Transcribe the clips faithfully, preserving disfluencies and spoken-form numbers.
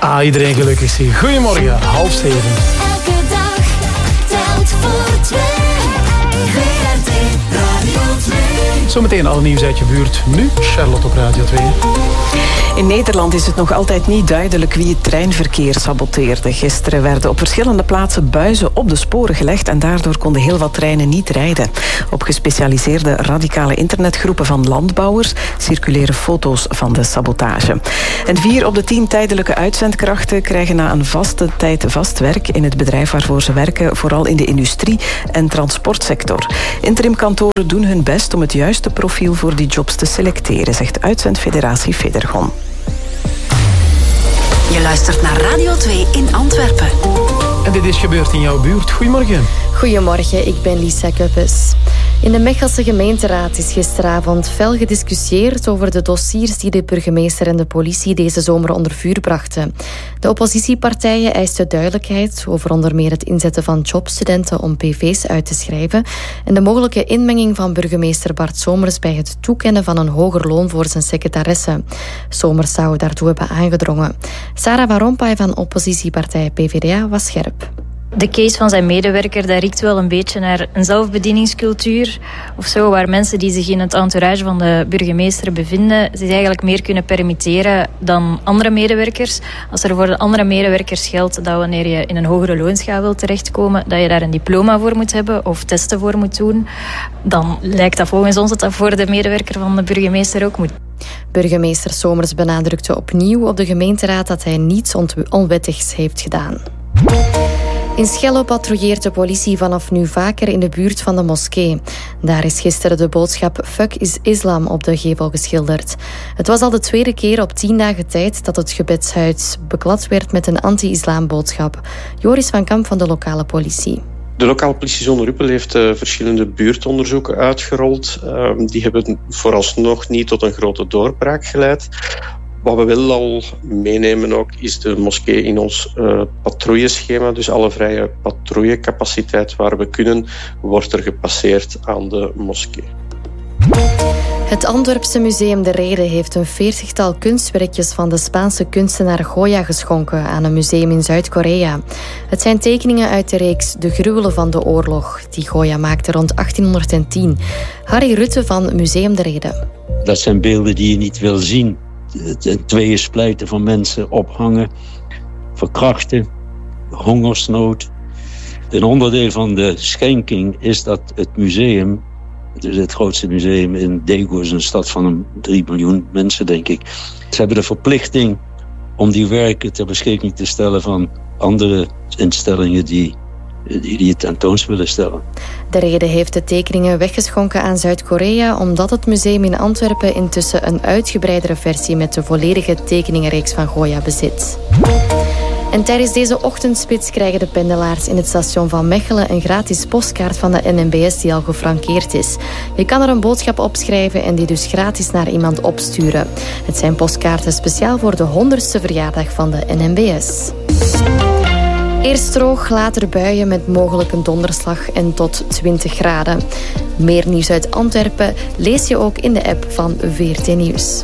Ah, iedereen gelukkig zie. Goedemorgen, half zeven. Elke dag telt voor twee. V R T Radio twee. Zometeen al nieuws uit je buurt. Nu Charlotte op Radio twee. In Nederland is het nog altijd niet duidelijk wie het treinverkeer saboteerde. Gisteren werden op verschillende plaatsen buizen op de sporen gelegd en daardoor konden heel wat treinen niet rijden. Op gespecialiseerde radicale internetgroepen van landbouwers circuleren foto's van de sabotage. En vier op de tien tijdelijke uitzendkrachten krijgen na een vaste tijd vast werk in het bedrijf waarvoor ze werken, vooral in de industrie- en transportsector. Interimkantoren doen hun best om het juiste profiel voor die jobs te selecteren, zegt uitzendfederatie Federgon. Je luistert naar Radio twee in Antwerpen. En dit is gebeurd in jouw buurt. Goedemorgen. Goedemorgen, ik ben Lisa Kuppes. In de Mechelse gemeenteraad is gisteravond fel gediscussieerd over de dossiers die de burgemeester en de politie deze zomer onder vuur brachten. De oppositiepartijen eisten duidelijkheid over onder meer het inzetten van jobstudenten om P V's uit te schrijven en de mogelijke inmenging van burgemeester Bart Somers bij het toekennen van een hoger loon voor zijn secretaresse. Somers zou daartoe hebben aangedrongen. Sarah Van Rompuy van oppositiepartij P V D A was scherp. De case van zijn medewerker, dat riekt wel een beetje naar een zelfbedieningscultuur of zo, waar mensen die zich in het entourage van de burgemeester bevinden zich eigenlijk meer kunnen permitteren dan andere medewerkers. Als er voor de andere medewerkers geldt dat wanneer je in een hogere loonschaal wilt terechtkomen, dat je daar een diploma voor moet hebben of testen voor moet doen, dan lijkt dat volgens ons dat dat voor de medewerker van de burgemeester ook moet. Burgemeester Somers benadrukte opnieuw op de gemeenteraad dat hij niets onwettigs heeft gedaan. In Schello patrouilleert de politie vanaf nu vaker in de buurt van de moskee. Daar is gisteren de boodschap Fuck is Islam op de gevel geschilderd. Het was al de tweede keer op tien dagen tijd dat het gebedshuis beklad werd met een anti-islam boodschap. Joris van Kamp van de lokale politie. De lokale politie Zonneruppel heeft uh, verschillende buurtonderzoeken uitgerold. Uh, die hebben vooralsnog niet tot een grote doorbraak geleid. Wat we wel al meenemen ook, is de moskee in ons uh, patrouilleschema. Dus alle vrije patrouillecapaciteit waar we kunnen, wordt er gepasseerd aan de moskee. Het Antwerpse Museum De Rede heeft een veertigtal kunstwerkjes van de Spaanse kunstenaar Goya geschonken aan een museum in Zuid-Korea. Het zijn tekeningen uit de reeks De Gruwelen van de Oorlog, die Goya maakte rond achttienhonderdtien. Harry Rutte van Museum De Rede. Dat zijn beelden die je niet wil zien. Tweeën splijten van mensen ophangen, verkrachten, hongersnood. Een onderdeel van de schenking is dat het museum, dus het grootste museum in Daegu, is een stad van drie miljoen mensen, denk ik. Ze hebben de verplichting om die werken ter beschikking te stellen van andere instellingen die, die, die het tentoons willen stellen. De Rede heeft de tekeningen weggeschonken aan Zuid-Korea omdat het museum in Antwerpen intussen een uitgebreidere versie met de volledige tekeningenreeks van Goya bezit. En tijdens deze ochtendspits krijgen de pendelaars in het station van Mechelen een gratis postkaart van de N M B S die al gefrankeerd is. Je kan er een boodschap opschrijven en die dus gratis naar iemand opsturen. Het zijn postkaarten speciaal voor de honderdste verjaardag van de N M B S. Eerst droog, later buien met mogelijk een donderslag en tot twintig graden. Meer nieuws uit Antwerpen lees je ook in de app van V R T Nieuws.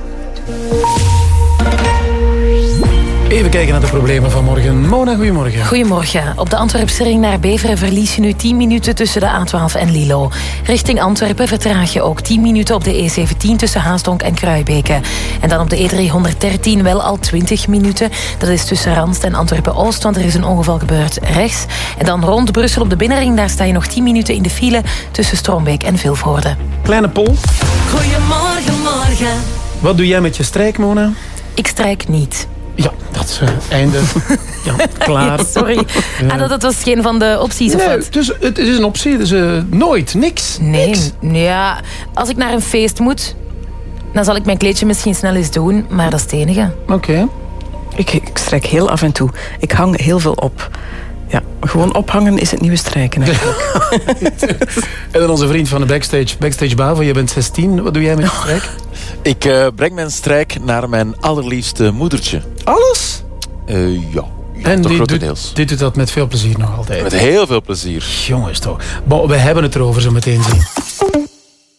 Even kijken naar de problemen van morgen. Mona, goedemorgen. Goedemorgen. Op de Antwerpse ring naar Beveren verlies je nu tien minuten tussen de A twaalf en Lilo. Richting Antwerpen vertraag je ook tien minuten op de E zeventien tussen Haasdonk en Kruibeke. En dan op de E driehonderddertien wel al twintig minuten. Dat is tussen Randst en Antwerpen-Oost, want er is een ongeval gebeurd rechts. En dan rond Brussel op de binnenring, daar sta je nog tien minuten in de file tussen Strombeek en Vilvoorde. Kleine Pol. Goedemorgen, morgen. Wat doe jij met je strijk, Mona? Ik strijk niet. Ja, dat is uh, einde. Ja, klaar. Ja, sorry. Uh, ah, dat, dat was geen van de opties, nee, of wat? het is, het is een optie. Dus uh, nooit. Niks. Nee. Niks. Ja, als ik naar een feest moet, dan zal ik mijn kleedje misschien snel eens doen. Maar dat is het enige. Oké. Okay. Ik, ik strijk heel af en toe. Ik hang heel veel op. Ja, gewoon ophangen is het nieuwe strijken eigenlijk. En dan onze vriend van de Backstage, Backstage Bavo. Je bent zestien. Wat doe jij met je strijk? Ik uh, breng mijn strijk naar mijn allerliefste moedertje. Alles? Uh, ja. Ja, en die doet, dit doet dat met veel plezier nog altijd. Met heel veel plezier. Jongens toch. Bon, we hebben het erover zo meteen zien.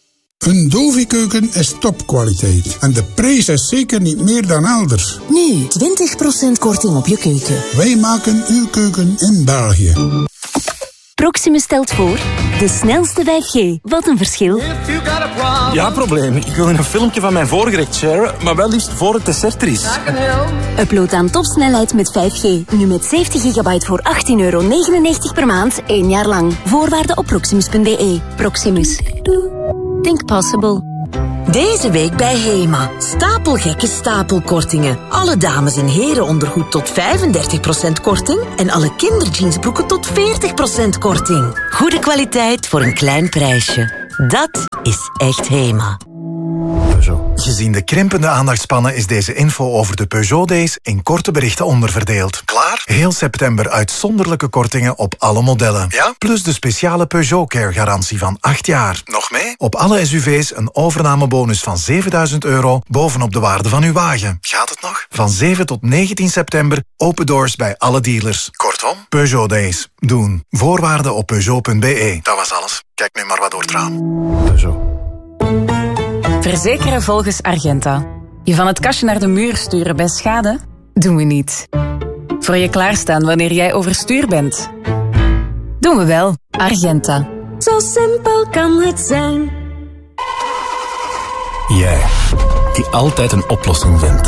Een Dovi-keuken is topkwaliteit. En de prijs is zeker niet meer dan elders. Nu, twintig procent korting op je keuken. Wij maken uw keuken in België. Proximus stelt voor, de snelste vijf G. Wat een verschil. Ja, probleem. Ik wil een filmpje van mijn voorgerecht sharen, maar wel liefst voor het dessert er is. Upload aan topsnelheid met vijf G. Nu met zeventig gigabyte voor achttien euro negenennegentig per maand, één jaar lang. Voorwaarden op proximus punt b e. Proximus. Think possible. Deze week bij Hema. Stapelgekke stapelkortingen. Alle dames- en herenondergoed tot vijfendertig procent korting. En alle kinderjeansbroeken tot veertig procent korting. Goede kwaliteit voor een klein prijsje. Dat is echt Hema. Gezien de krimpende aandachtspannen is deze info over de Peugeot Days in korte berichten onderverdeeld. Klaar? Heel september uitzonderlijke kortingen op alle modellen. Ja? Plus de speciale Peugeot Care garantie van acht jaar. Nog mee? Op alle S U V's een overnamebonus van zevenduizend euro bovenop de waarde van uw wagen. Gaat het nog? Van zeven tot negentien september open doors bij alle dealers. Kortom, Peugeot Days. Doen. Voorwaarden op peugeot punt b e. Dat was alles. Kijk nu maar wat door het raam. Peugeot. Verzekeren volgens Argenta. Je van het kastje naar de muur sturen bij schade? Doen we niet. Voor je klaarstaan wanneer jij overstuur bent? Doen we wel. Argenta. Zo simpel kan het zijn. Jij, die altijd een oplossing vindt.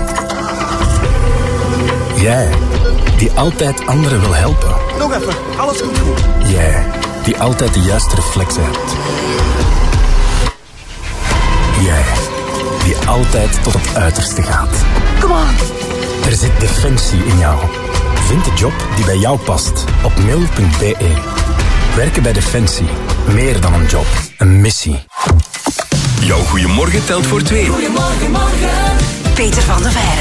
Jij, die altijd anderen wil helpen. Nog even, alles goed goed. Jij, die altijd de juiste reflexen hebt. Jij, die altijd tot het uiterste gaat. Come on! Er zit defensie in jou. Vind de job die bij jou past op mil punt b e. Werken bij Defensie. Meer dan een job. Een missie. Jouw goeiemorgen telt voor twee. Goeiemorgen, morgen. Peter van de Veire.